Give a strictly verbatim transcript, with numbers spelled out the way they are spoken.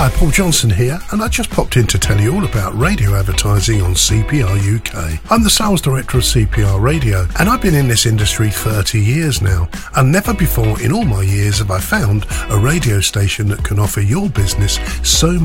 Hi, Paul Johnson here, and I just popped in to tell you all about radio advertising on C P R U K. I'm the sales director of C P R Radio, and I've been in this industry thirty years now, and never before in all my years have I found a radio station that can offer your business so